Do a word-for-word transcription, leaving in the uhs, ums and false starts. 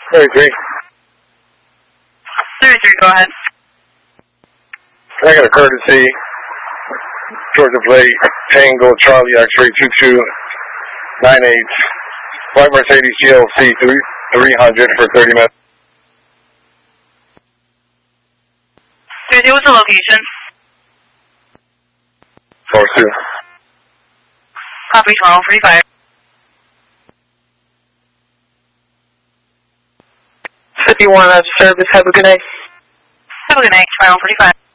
thirty-three. thirty-three, go ahead. I got a courtesy. Georgia plate, Tango, Charlie, X-ray two two nine eight. White Mercedes G L C three hundred for thirty minutes. thirty-two, what's the location? four two. Copy, Toronto forty-five. fifty-one, that's service. Have a good night. Have a good night, Toronto forty-five.